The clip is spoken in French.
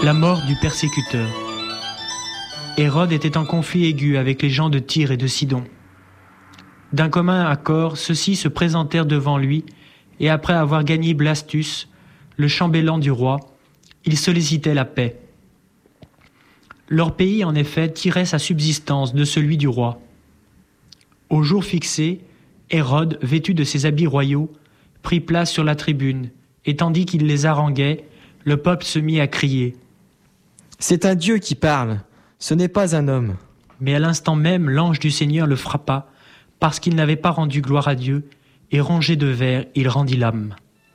La mort du persécuteur. Hérode était en conflit aigu avec les gens de Tyr et de Sidon. D'un commun accord, ceux-ci se présentèrent devant lui, et après avoir gagné Blastus, le chambellan du roi, ils sollicitaient la paix. Leur pays, en effet, tirait sa subsistance de celui du roi. Au jour fixé, Hérode, vêtu de ses habits royaux, prit place sur la tribune, et tandis qu'il les haranguait, le peuple se mit à crier. « C'est un Dieu qui parle, ce n'est pas un homme. » Mais à l'instant même, l'ange du Seigneur le frappa, parce qu'il n'avait pas rendu gloire à Dieu, et rongé de vers, il rendit l'âme.